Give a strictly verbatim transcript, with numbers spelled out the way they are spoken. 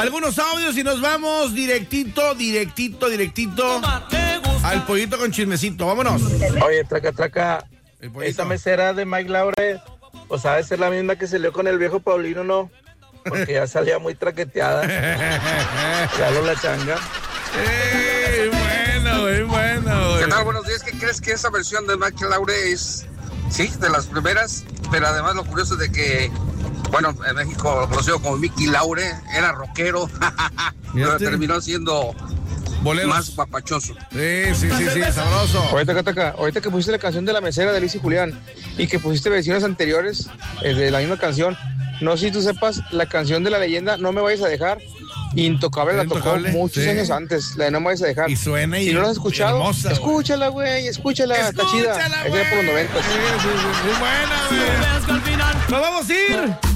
Algunos audios y nos vamos directito, directito, directito al pollito con chismecito. Vámonos. Oye, traca, traca. Esa mesera de Mike Laure, pues ha de ser la misma que se lió con el viejo Paulino, ¿no? Porque ya salía muy traqueteada. Ya lo la changa. ¡Ey, bueno, muy bueno, güey! ¿Qué tal? Buenos días. ¿Qué crees que esa versión de Mike Laure es, sí, de las primeras? Pero además lo curioso es de que, bueno, en México conocido como Mickey Laure, era rockero, pero terminó siendo boleros. Más papachoso. Sí, sí, sí, sí, sabroso. Ahorita, ahorita, ahorita que pusiste la canción de La Mesera de Luis y Julián y que pusiste versiones anteriores eh, de la misma canción, no sé si tú sepas la canción de La Leyenda, No Me Vayas a Dejar, Intocable, la tocó muchos sí. años antes, la de No Me Vayas a Dejar. Y suena y si no la has escuchado, hermosa, escúchala, güey, escúchala, escúchala, está chida. Es de por los noventas. Sí, sí, sí, muy buena, güey. Nos vamos a ir